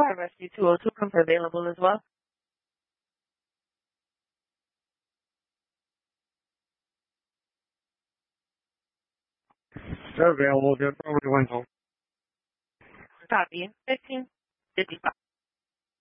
Fire Rescue 202 comes available as well. They're available. They're probably going home. Copy. 1555.